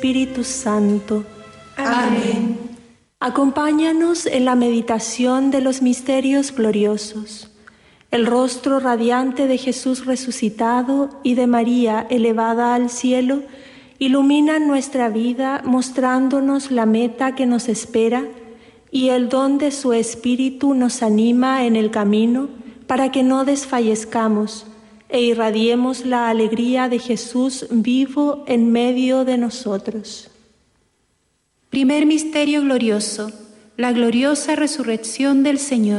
Espíritu Santo. Amén. Acompáñanos en la meditación de los misterios gloriosos. El rostro radiante de Jesús resucitado y de María elevada al cielo iluminan nuestra vida mostrándonos la meta que nos espera, y el don de su Espíritu nos anima en el camino para que no desfallezcamos e irradiemos la alegría de Jesús vivo en medio de nosotros. Primer misterio glorioso, la gloriosa resurrección del Señor.